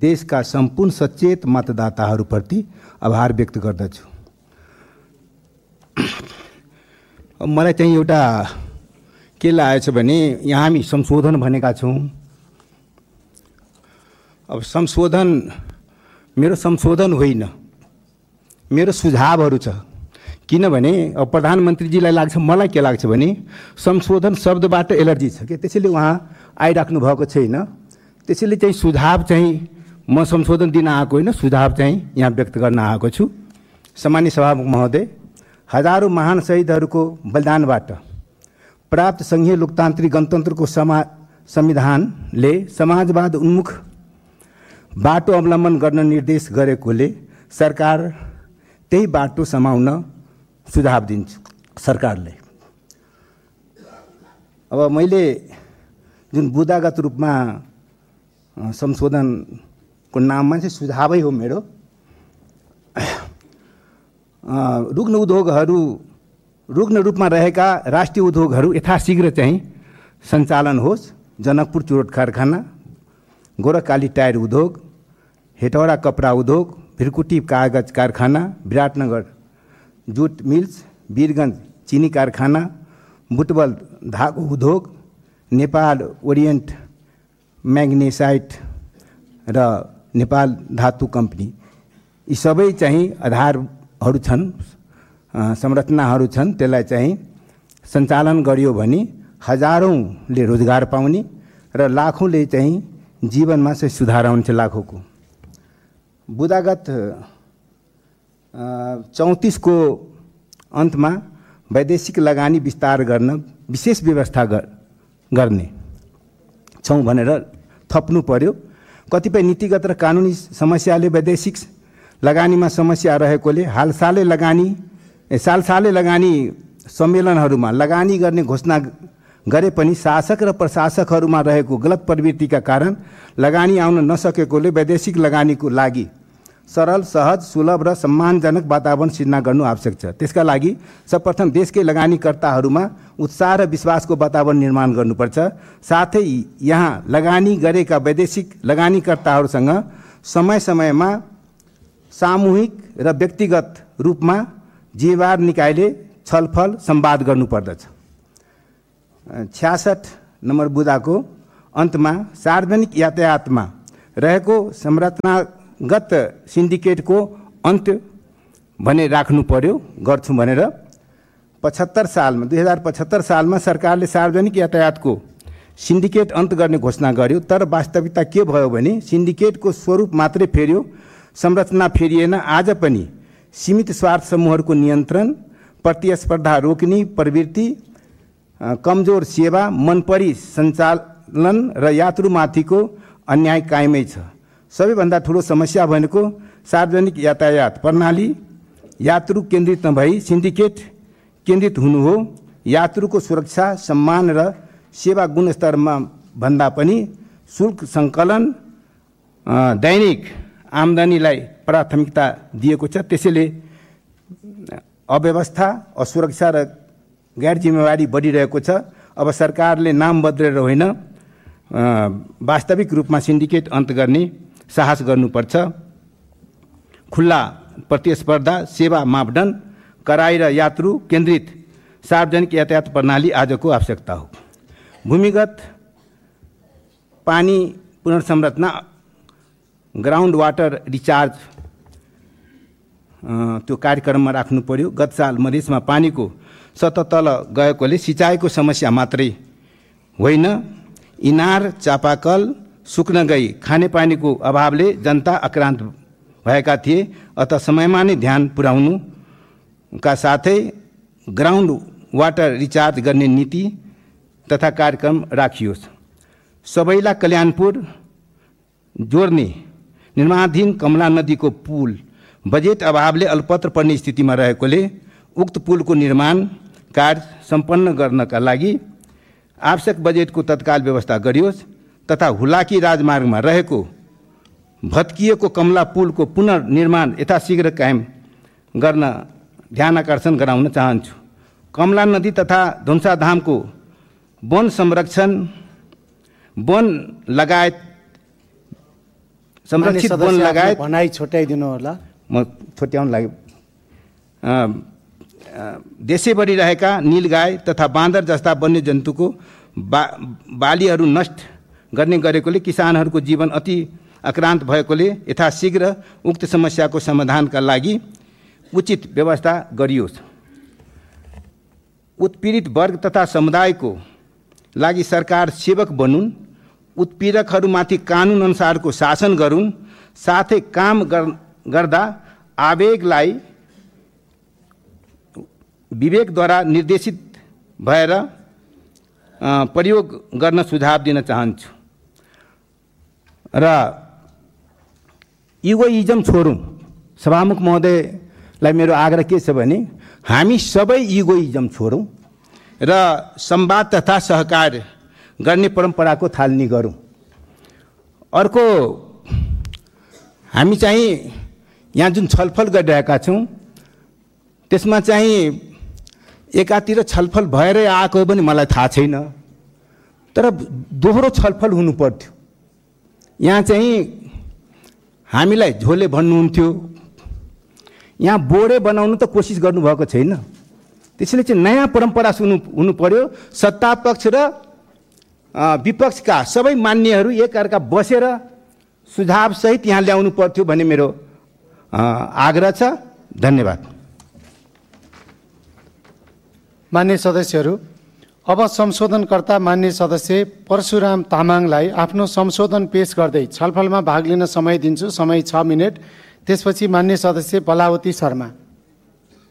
देशका सम्पूर्ण सचेत मतदाताहरूप्रति आभार व्यक्त गर्दछु। मलाई चाहिँ एउटा के लागेको छ भने यहाँ हामी संशोधन भनेका छौँ। अब संशोधन मेरो संशोधन होइन, मेरो सुझावहरू छ। किनभने अब प्रधानमन्त्रीजीलाई लाग्छ, मलाई के लाग्छ भने संशोधन शब्दबाट एलर्जी छ कि, त्यसैले उहाँ आइराख्नु भएको छैन। त्यसैले चाहिँ सुझाव चाहिँ म संशोधन दिन आएको होइन, सुझाव चाहिँ यहाँ व्यक्त गर्न आएको छु। सामान्य सभामुख महोदय, हजारौँ महान शहीदहरूको बलिदानबाट प्राप्त सङ्घीय लोकतान्त्रिक गणतन्त्रको संविधानले समाजवाद उन्मुख बाटो अवलम्बन गर्न निर्देश गरेकोले सरकार त्यही बाटो समाउन सुझाव दिन्छु सरकारले। अब मैले जुन बुदागत रूपमा संशोधनको नाममा चाहिँ सुझावै हो मेरो। रुग्ण रूपमा रहेका राष्ट्रिय उद्योगहरू यथाशीघ्र चाहिँ सञ्चालन होस्। जनकपुर चुरोट कारखाना, गोरखकाली टायर उद्योग, हेटौडा कपडा उद्योग, भिरकुटी कागज कारखाना, विराटनगर जुट मिल्स, वीरगञ्ज चिनी कारखाना, बुटवल धागो उद्योग, नेपाल ओरिएन्ट म्याग्नेसाइट र नेपाल धातु कम्पनी, यी सबै चाहिँ आधारहरू छन्, संरचनाहरू छन्। त्यसलाई चाहिँ सञ्चालन गरियो भने हजारौँले रोजगार पाउने र लाखौँले चाहिँ जीवनमा चाहिँ सुधार आउँछ लाखौँको। बुदागत 34 को अन्तमा वैदेशिक लगानी विस्तार गर्न विशेष व्यवस्था गर्ने छौँ भनेर थप्नु पर्यो। कतिपय नीतिगत र कानुनी समस्याले वैदेशिक लगानीमा समस्या रहेकोले सालसालै लगानी सम्मेलनहरूमा लगानी गर्ने घोषणा गरे पनि शासक र प्रशासकहरूमा रहेको गलत प्रवृत्तिका कारण लगानी आउन नसकेकोले वैदेशिक लगानीको लागि सरल, सहज, सुलभ र सम्मानजनक वातावरण सिर्जना गर्नु आवश्यक छ। त्यसका लागि सर्वप्रथम देशकै लगानीकर्ताहरूमा उत्साह र विश्वासको वातावरण निर्माण गर्नुपर्छ। साथै यहाँ लगानी गरेका वैदेशिक लगानीकर्ताहरूसँग समय समयमा सामूहिक र व्यक्तिगत रूपमा जिम्मेवार निकायले छलफल संवाद गर्नुपर्दछ। 66 नम्बर बुदाको अन्तमा सार्वजनिक यातायातमा रहेको संरचनागत सिन्डिकेटको अन्त्य भने राख्नु पर्यो, गर्छु भनेर 2075 सालमा सरकारले सार्वजनिक यातायातको सिन्डिकेट अन्त्य गर्ने घोषणा गर्यो। तर वास्तविकता के भयो भने सिन्डिकेटको स्वरूप मात्रै फेर्यो, संरचना फेरिएन। आज पनि सीमित स्वार्थ समूहहरूको नियन्त्रण, प्रतिस्पर्धा रोक्ने प्रवृत्ति, कमजोर सेवा, मनपरी सञ्चालन र यात्रुमाथिको अन्याय कायमै छ। सबैभन्दा ठुलो समस्या भनेको सार्वजनिक यातायात प्रणाली यात्रु केन्द्रित नभई सिन्डिकेट केन्द्रित हुनु हो। यात्रुको सुरक्षा, सम्मान र सेवा गुणस्तरमा भन्दा पनि शुल्क सङ्कलन, दैनिक आम्दानीलाई प्राथमिकता दिएको छ। त्यसैले अव्यवस्था, असुरक्षा र गैर जिम्मेवारी बढिरहेको छ। अब सरकारले नाम बदलेर होइन, वास्तविक रूपमा सिन्डिकेट अन्त्य गर्ने साहस गर्नुपर्छ। खुल्ला प्रतिस्पर्धा, सेवा मापदण्ड, कराई र यात्रु केन्द्रित सार्वजनिक यातायात प्रणाली आजको आवश्यकता हो। भूमिगत पानी पुनर्संरचना, ग्राउन्ड वाटर रिचार्ज त्यो कार्यक्रममा राख्नु पर्यो। गत साल मधेसमा पानीको सतह तल गएकोले सिँचाइको समस्या मात्रै होइन, इनार चापाकल सुक्न गई, खानेपानीको अभावले जनता आक्रान्त भएका थिए। अत समयमा नै ध्यान पुर्याउनुका साथै ग्राउन्ड वाटर रिचार्ज गर्ने नीति तथा कार्यक्रम राखियोस्। सबैलाई कल्याणपुर जोड्ने निर्माणाधीन कमला नदीको पुल बजेट अभावले अल्पत्र पर्ने स्थितिमा रहेकोले उक्त पुलको निर्माण कार्य सम्पन्न गर्नका लागि आवश्यक बजेटको तत्काल व्यवस्था गरियोस् तथा हुलाकी राजमार्गमा रहेको भत्किएको कमला पुलको पुनर्निर्माण यथाशीघ्र कायम गर्न ध्यान आकर्षण गराउन चाहन्छु। कमला नदी तथा धुम्साधामको वन संरक्षण, वन लगायत संरक्षित वन लगायत भनाइ छुट्याइदिनु होला। म छुट्याउन लाग्यो। देशैभरि रहेका नीलगाई तथा बाँदर जस्ता वन्यजन्तुको बालीहरू नष्ट गर्ने गरेकोले किसानहरूको जीवन अति आक्रान्त भएकोले यथाशीघ्र उक्त समस्याको समाधानका लागि उचित व्यवस्था गरियोस्। उत्पीडित वर्ग तथा समुदायको लागि सरकार सेवक बनुन्, उत्पीडकहरूमाथि कानुन अनुसारको शासन गरून्, साथै काम गर्दा आवेगलाई विवेकद्वारा निर्देशित भएर प्रयोग गर्न सुझाव दिन चाहन्छु। र इगोइजम छोडौँ। सभामुख महोदयलाई मेरो आग्रह के छ भने हामी सबै इगोइजम छोडौँ र संवाद तथा सहकार गर्ने परम्पराको थालनी गरौँ। अर्को, हामी चाहिँ यहाँ जुन छलफल गरिरहेका छौँ त्यसमा चाहिँ एकातिर छलफल भएरै आएको हो भने मलाई थाहा छैन, तर दोहोरो छलफल हुनु पर्थ्यो। यहाँ चाहिँ हामीलाई झोले भन्नुहुन्थ्यो, यहाँ बोर्डे बनाउनु त कोसिस गर्नुभएको छैन। त्यसैले चाहिँ नयाँ परम्परा हुनु पर्यो। सत्ता पक्ष र विपक्षका सबै मान्यहरू एकअर्का बसेर सुझावसहित यहाँ ल्याउनु पर्थ्यो भन्ने मेरो आग्रह छ। धन्यवाद। मान्य सदस्यहरू, अब संशोधनकर्ता मान्य सदस्य परशुराम तामाङलाई आफ्नो संशोधन पेश गर्दै छलफलमा भाग लिन समय दिन्छु। समय 6 मिनेट। त्यसपछि मान्य सदस्य बलावती शर्मा।